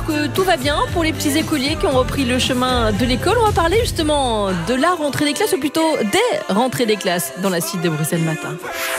j'espère que tout va bien pour les petits écoliers qui ont repris le chemin de l'école. On va parler justement de la rentrée des classes, ou plutôt des rentrées des classes dans la suite de Bruxelles Matin.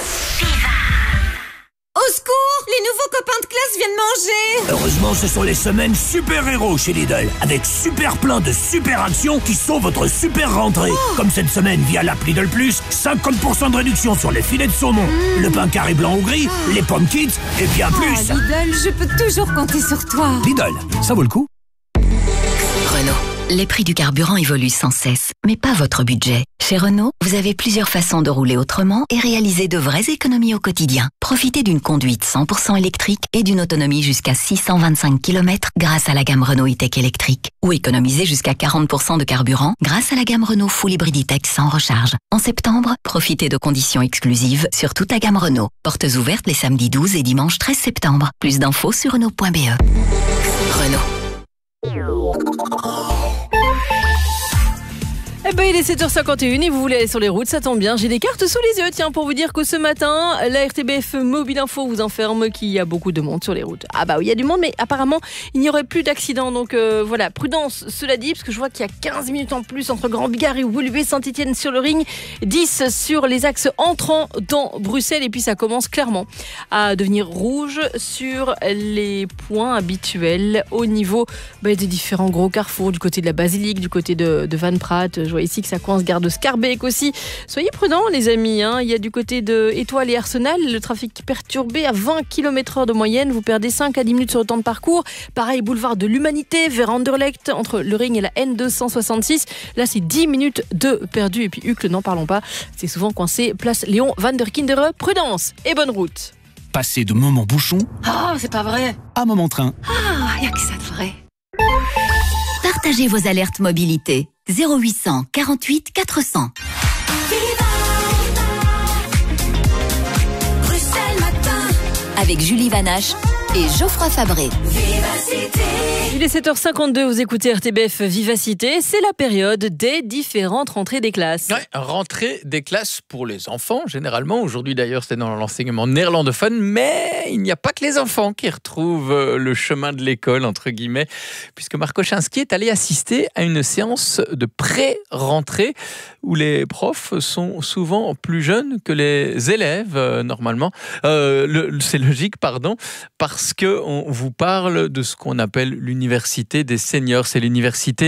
Au secours, les nouveaux copains de classe viennent manger. Heureusement, ce sont les semaines super-héros chez Lidl, avec super plein de super actions qui sont votre super rentrée. Comme cette semaine via l'app Lidl Plus, 50% de réduction sur les filets de saumon, le pain carré blanc ou gris, les pommes kids et bien plus. Lidl, je peux toujours compter sur toi. Lidl, ça vaut le coup. Renault. Les prix du carburant évoluent sans cesse, mais pas votre budget. Chez Renault, vous avez plusieurs façons de rouler autrement et réaliser de vraies économies au quotidien. Profitez d'une conduite 100% électrique et d'une autonomie jusqu'à 625 km grâce à la gamme Renault E-Tech électrique. Ou économisez jusqu'à 40% de carburant grâce à la gamme Renault Full Hybrid E-Tech sans recharge. En septembre, profitez de conditions exclusives sur toute la gamme Renault. Portes ouvertes les samedis 12 et dimanche 13 septembre. Plus d'infos sur Renault.be. Renault. Eh ben, il est 7h51 et vous voulez aller sur les routes, ça tombe bien. J'ai des cartes sous les yeux, tiens, pour vous dire que ce matin, la RTBF Mobile Info vous informe qu'il y a beaucoup de monde sur les routes. Ah bah oui, il y a du monde, mais apparemment, il n'y aurait plus d'accidents. Donc voilà, prudence, cela dit, parce que je vois qu'il y a 15 minutes en plus entre Grand Bigard et Woluwe Saint-Etienne sur le ring, 10 sur les axes entrants dans Bruxelles. Et puis ça commence clairement à devenir rouge sur les points habituels au niveau des différents gros carrefours, du côté de la Basilique, du côté de Van Praat. Je vois ici que ça coince gare de Scarbeck aussi. Soyez prudents les amis, hein. Il y a du côté de Étoile et Arsenal, le trafic perturbé à 20 km/h de moyenne. Vous perdez 5 à 10 minutes sur le temps de parcours. Pareil, boulevard de l'Humanité vers Anderlecht, entre le ring et la N266. Là, c'est 10 minutes de perdu. Et puis Uccle, n'en parlons pas. C'est souvent coincé place Léon van der Kinderen. Prudence et bonne route. Passez de moment bouchon Oh, c'est pas vrai. à moment train. Ah, y a que ça de vrai. Partagez vos alertes mobilité. 0800 48 400. Bruxelles Matin. Avec Julie Vanache et Geoffroy Fabré. Il est 7h52, vous écoutez RTBF Vivacité. C'est la période des différentes rentrées des classes. Ouais, rentrée des classes pour les enfants, généralement. Aujourd'hui, d'ailleurs, c'est dans l'enseignement néerlandophone. Mais il n'y a pas que les enfants qui retrouvent le chemin de l'école, entre guillemets, puisque Marc Ochinski est allé assister à une séance de pré-rentrée où les profs sont souvent plus jeunes que les élèves, normalement. C'est logique, pardon, parce qu'on vous parle de ce qu'on appelle l'université des seniors. C'est l'université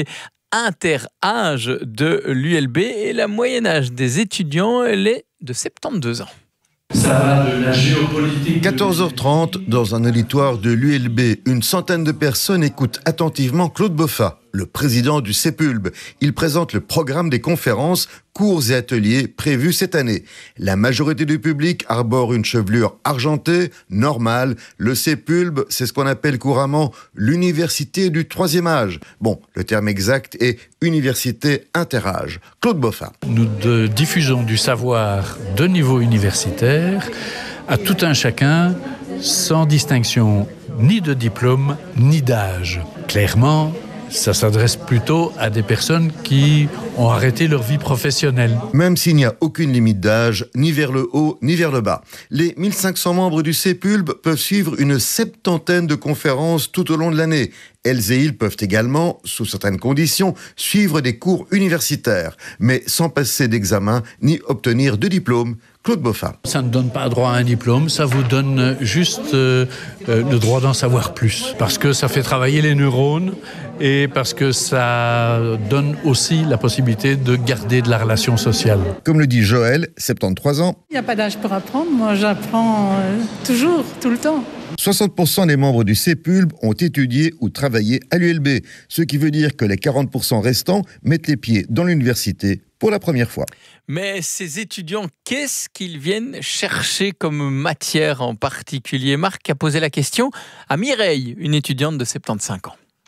interâge de l'ULB et la moyenne âge des étudiants, elle est de 72 ans. Ça va de la géopolitique. 14h30, dans un auditoire de l'ULB, une centaine de personnes écoutent attentivement Claude Boffa, le président du CEPULB. Il présente le programme des conférences, cours et ateliers prévus cette année. La majorité du public arbore une chevelure argentée, normale. Le CEPULB, c'est ce qu'on appelle couramment l'université du troisième âge. Bon, le terme exact est université interâge. Claude Boffa. Nous diffusons du savoir de niveau universitaire à tout un chacun, sans distinction ni de diplôme, ni d'âge. Clairement, ça s'adresse plutôt à des personnes qui ont arrêté leur vie professionnelle. Même s'il n'y a aucune limite d'âge, ni vers le haut, ni vers le bas. Les 1500 membres du CEPULB peuvent suivre une 70aine de conférences tout au long de l'année. Elles et ils peuvent également, sous certaines conditions, suivre des cours universitaires, mais sans passer d'examen ni obtenir de diplôme. Claude Boffa. Ça ne donne pas droit à un diplôme, ça vous donne juste le droit d'en savoir plus. Parce que ça fait travailler les neurones et parce que ça donne aussi la possibilité de garder de la relation sociale. Comme le dit Joël, 73 ans. Il n'y a pas d'âge pour apprendre, moi j'apprends toujours, tout le temps. 60% des membres du CEPULB ont étudié ou travaillé à l'ULB, ce qui veut dire que les 40% restants mettent les pieds dans l'université pour la première fois. Mais ces étudiants, qu'est-ce qu'ils viennent chercher comme matière en particulier ? Marc a posé la question à Mireille, une étudiante de 75 ans.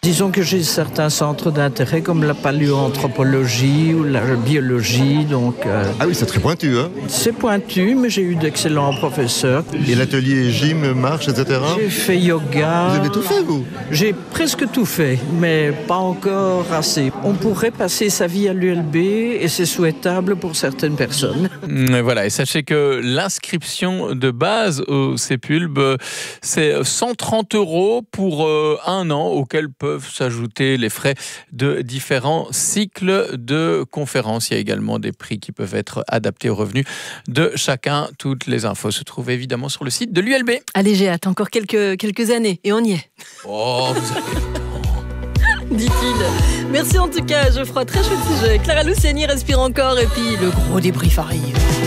Disons que j'ai certains centres d'intérêt comme la paléoanthropologie ou la biologie, donc... Ah oui, c'est très pointu, hein? C'est pointu, mais j'ai eu d'excellents professeurs. Et l'atelier gym, marche, etc. J'ai fait yoga. Vous avez tout fait, vous? J'ai presque tout fait, mais pas encore assez. On pourrait passer sa vie à l'ULB et c'est souhaitable pour certaines personnes. Voilà, et sachez que l'inscription de base au CEPULB, c'est 130 € pour un an, auxquels peuvent s'ajouter les frais de différents cycles de conférences. Il y a également des prix qui peuvent être adaptés aux revenus de chacun. Toutes les infos se trouvent évidemment sur le site de l'ULB. Allez, j'ai hâte, encore quelques années et on y est. Oh, vous avez... dit-il. Merci en tout cas, Geoffroy, très chouette sujet. Clara Luciani respire encore et puis le gros débrief arrive.